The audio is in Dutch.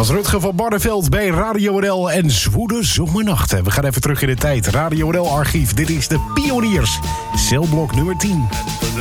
was Rutger van Barneveld bij Radio NL en Zwoele Zomernachten. We gaan even terug in de tijd. Radio NL archief. Dit is de Pioniers. Celblok nummer 10.